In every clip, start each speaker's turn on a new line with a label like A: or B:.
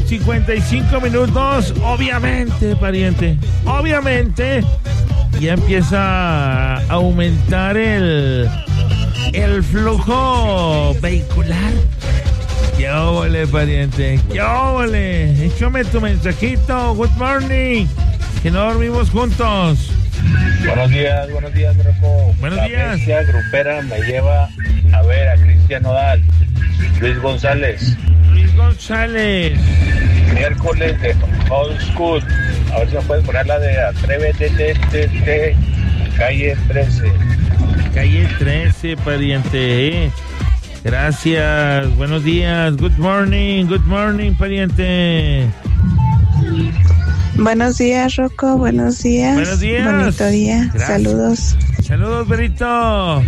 A: 8:55. Obviamente, pariente, obviamente ya empieza a aumentar el flujo vehicular. ¡Qué óvole, pariente! ¡Qué óvole! Échame tu mensajito. Good morning. Que no dormimos juntos.
B: Buenos días, mi Rocco.
A: Buenos días.
B: La bestia grupera me lleva a ver a Cristian Nodal. Luis González. Miércoles de Old School. A ver si me puedes poner la de Atrévete, calle 13.
A: Calle 13, pariente. Gracias. Buenos días. Good morning, pariente.
C: Buenos días, Rocco. Buenos días.
A: Buenos días.
C: Bonito día.
A: Gracias. Saludos, Berito.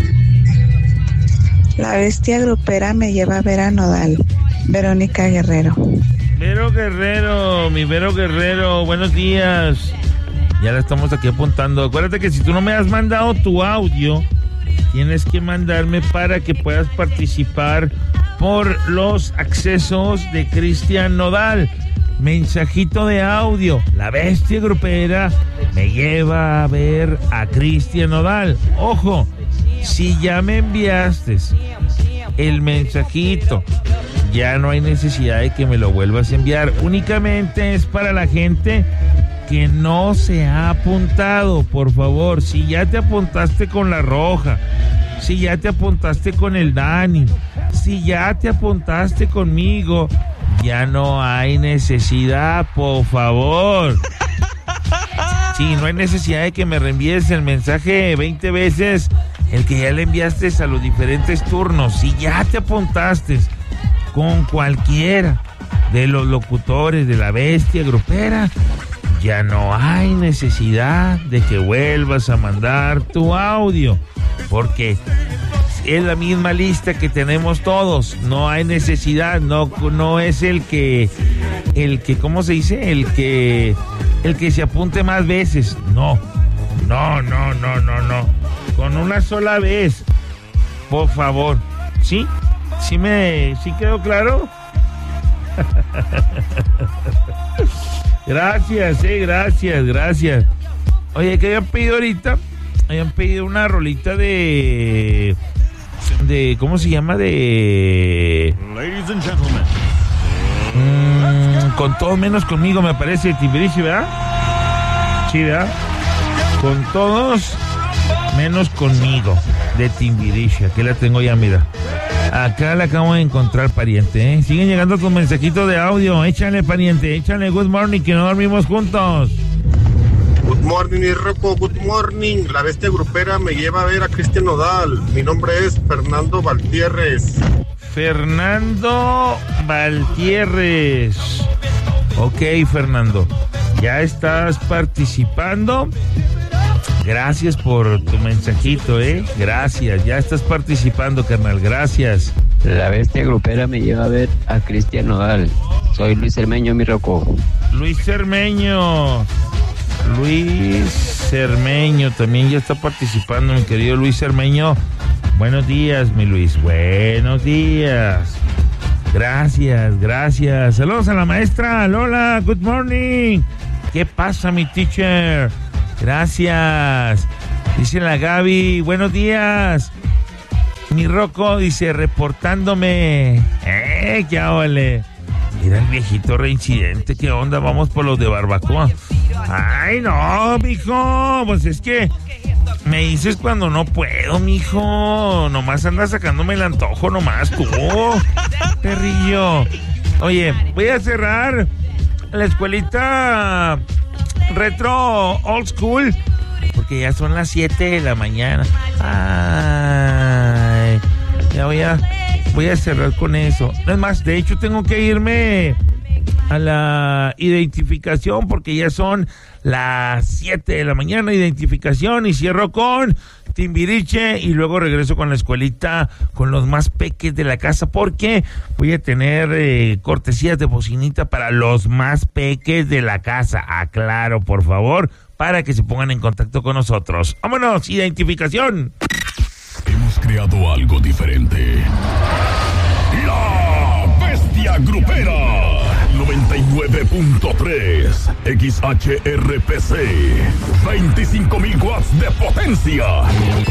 C: La bestia grupera me lleva a ver a Nodal. Verónica Guerrero.
A: Vero Guerrero. Buenos días. Ya la estamos aquí apuntando. Acuérdate que si tú no me has mandado tu audio, tienes que mandarme para que puedas participar por los accesos de Cristian Nodal. Mensajito de audio. La bestia grupera me lleva a ver a Cristian Nodal. Ojo, si ya me enviaste el mensajito, ya no hay necesidad de que me lo vuelvas a enviar. Únicamente es para la gente que no se ha apuntado, por favor. Si ya te apuntaste con la Roja, si ya te apuntaste con el Dani, si ya te apuntaste conmigo, ya no hay necesidad, por favor. Sí, no hay necesidad de que me reenvíes el mensaje 20 veces, el que ya le enviaste a los diferentes turnos. Si ya te apuntaste con cualquiera de los locutores de la bestia grupera, ya no hay necesidad de que vuelvas a mandar tu audio, porque es la misma lista que tenemos todos. No hay necesidad, no es el que ¿cómo se dice? El que se apunte más veces. No. Con una sola vez, por favor. ¿Sí? ¿Sí quedó claro? Gracias. Oye, ¿qué habían pedido ahorita? Habían pedido una rolita de ¿cómo se llama? De
D: Ladies and gentlemen.
A: Con todo menos conmigo, me parece, Timbiriche, ¿verdad? Sí, ¿verdad? Con todos menos conmigo, de Timbiriche. Aquí la tengo ya, mira. Acá la acabo de encontrar, pariente, ¿eh? Siguen llegando tus mensajitos de audio. Échale, pariente, échale. Good morning, que no dormimos juntos.
E: Good morning, mi Rocco, good morning. La bestia grupera me lleva a ver a Cristian Nodal. Mi nombre es Fernando Valtierres.
A: Ok, Fernando, ya estás participando. Gracias por tu mensajito, Gracias, ya estás participando, carnal, gracias.
F: La bestia grupera me lleva a ver a Cristian Nodal. Soy Luis Cermeño, mi Rocco.
A: Luis Cermeño también ya está participando, mi querido Luis Cermeño. Buenos días, mi Luis, buenos días. Gracias. Saludos a la maestra. Lola, good morning. ¿Qué pasa, mi teacher? Gracias. Dice la Gaby, buenos días. Mi Rocco dice, reportándome. ¿Qué vale? Mira el viejito reincidente, ¿qué onda? Vamos por los de barbacoa. Ay, no, mijo, pues es que me dices cuando no puedo, mijo. Nomás andas sacándome el antojo, nomás tú, perrillo. Oye, voy a cerrar la escuelita retro old school, porque ya son las 7 de la mañana. Ay, ya voy a cerrar con eso. Es más, de hecho tengo que irme a la identificación porque ya son las 7 de la mañana, identificación, y cierro con Timbiriche y luego regreso con la escuelita con los más peques de la casa, porque voy a tener cortesías de bocinita para los más peques de la casa. Aclaro, por favor, para que se pongan en contacto con nosotros. ¡Vámonos! Identificación.
D: Hemos creado algo diferente. La Bestia Grupera. 99.3 XHRPC. 25,000 watts de potencia.